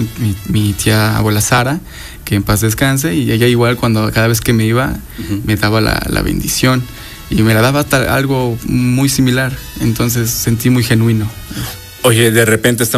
mi tía abuela Sara, que en paz descanse, y ella igual cada vez que me iba, me daba la bendición, y me la daba algo muy similar, entonces sentí muy genuino. Oye, de repente estamos